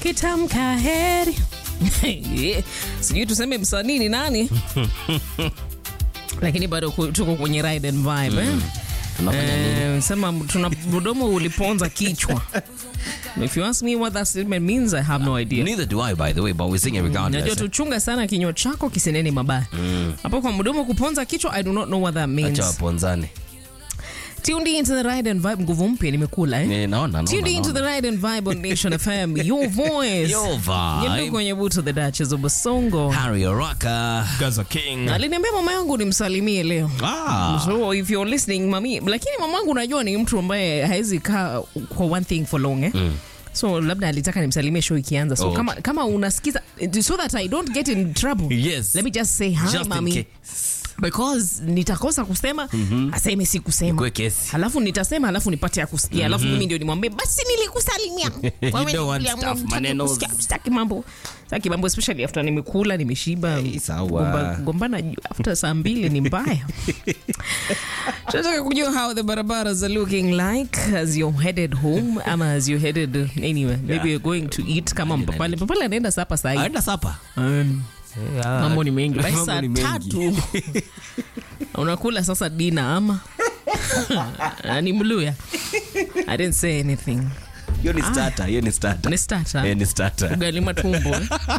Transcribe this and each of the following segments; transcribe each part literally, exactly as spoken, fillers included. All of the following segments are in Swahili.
ukitamka heri. Sijui tuseme msanii ni nani. Lakini bado tuko kwenye ride and vibe mm. eh. Eh, sema tuna mdomo uliponza kichwa. If you ask me what that statement means, I have no idea. Neither do I, by the way, but we sing it regardless. Najua tuchunga sana kinywa chako kisineni mabaya. Hapo mm. kwa mdomo kuponza kichwa, I do not know what that means. Acha ponzane. Tuned into the ride and vibe, nguvu mpya nimekula eh. Yeah, naona naona. Tuned into the ride and vibe on Nation F M, your voice. Your vibe. Ndio kwenye buto the Duchess of Basongo. Harry Oraka, Gaza King. Aliniambia mama yangu nimsalimie leo. Ah. So if you're listening mami, lakini mama yangu unajua ni mtu ambaye haizi kaa kwa one thing for long eh. Mm. So labda alitaka nimsalimie show ikianza. So oh. kama kama unasikiza so that I don't get in trouble. Yes. Let me just say hi just mami. Because nitakosa kusema mm-hmm. aseme si kusema. Halafu nitasema halafu nipate ya kusikia. Halafu mm-hmm. mimi ndio nimwambie basi nilikusalimia. Kwa you don't want stuff maneno. Sitaki mambo. Sitaki mambo especially after nimekula nimeshiba. Hey, sawa. Gombana after saa mbili ni mbaya. Tunataka kujua how the barabaras are looking like as you're headed home ama as you're headed anywhere. Maybe yeah. you're going to eat kama mpapale. Mpapale anaenda sapa saa hii. Anaenda sapa. Um, Yeah. Mambo ni mengi. By saa tatu unakula sasa dina ama ni mluya. I didn't say anything. Hiyo ni starter, hiyo ni starter. Ni starter. Eh, ni starter. Ugali matumbo.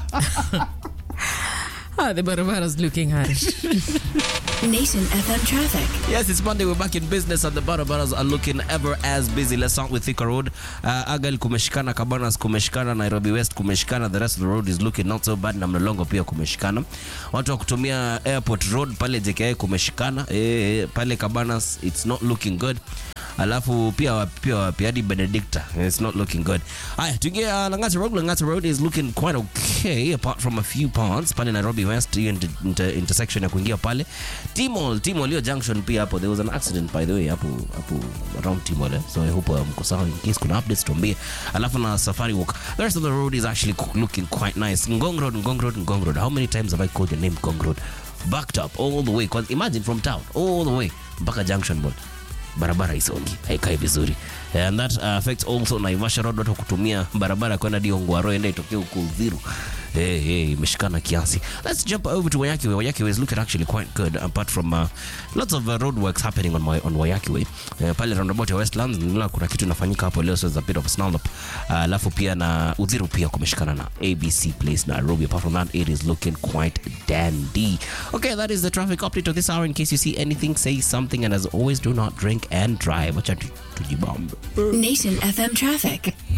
Ah, the barabaras looking hard. Nation F M traffic. Yes, it's Monday. We're back in business and the barabaras are looking ever as busy. Let's start with Thika Road. Uh, Agal kumeshikana, Cabanas kumeshikana, Nairobi West kumeshikana. The rest of the road is looking not so bad. Na Mlolongo pia kumeshikana. Watu wa kutumia Airport Road pale J K I kumeshikana. Eh, pale Cabanas it's not looking good. Alafu pia pia pia hadi Benedicta it's not looking good. Haya, tuingia uh, Langata Road. Langata Road is looking quite okay apart from a few parts. Pale Nairobi West hiyo inter, inter, intersection ya kuingia pale Timol, Timol hiyo junction pia hapo there was an accident by the way hapo hapo around Timol eh? So I hope um, mko sawa in case kuna updates tuambie. Alafu na Safari Walk, the rest of the road is actually looking quite nice. Ngong Road, Ngong Road, Ngong Road. How many times have I called your name Ngong Road? Backed up all the way, cause imagine from town all the way mpaka junction board. Barabara isongi haikai vizuri, and that uh, affects also Naivasha Road. Watu kutumia barabara kwenda Diongwaro ende itokee huko Udhiru. Hey, hey, imeshikana kiasi. Let's jump over to Wayaki Way. Wayaki Way is looking actually quite good apart from uh, lots of uh, road works happening on my on Wayaki Way. Uh, pale roundabout ya Westlands nila kuna kitu inafanyika hapo leo, so there's a bit of a snarl up. Alafu uh, pia na Udhiru pia kumeshikana na A B C Place na Nairobi. Apart from that, it is looking quite dandy. Okay, that is the traffic update of this hour. In case you see anything, say something, and as always, do not drink and drive. Acha tujibambe. Nation F M traffic.